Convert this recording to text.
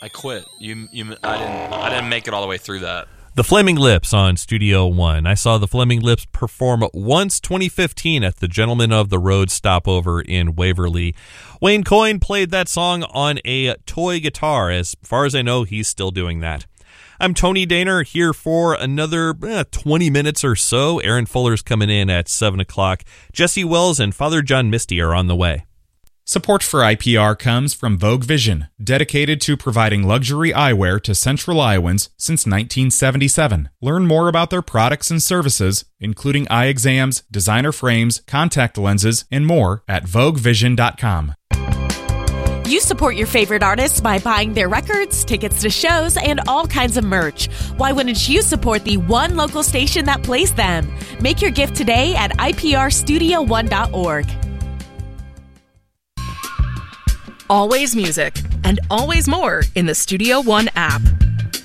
I quit. I didn't make it all the way through that. The Flaming Lips on Studio One. I saw the Flaming Lips perform once 2015 at the Gentlemen of the Road stopover in Waverly. Wayne Coyne played that song on a toy guitar. As far as I know, he's still doing that. I'm Tony Daner here for another 20 minutes or so. Aaron Fuller's coming in at 7 o'clock. Jesse Wells and Father John Misty are on the way. Support for IPR comes from Vogue Vision, dedicated to providing luxury eyewear to Central Iowans since 1977. Learn more about their products and services, including eye exams, designer frames, contact lenses, and more at VogueVision.com. You support your favorite artists by buying their records, tickets to shows, and all kinds of merch. Why wouldn't you support the one local station that plays them? Make your gift today at iprstudio1.org. Always music, and always more in the Studio One app.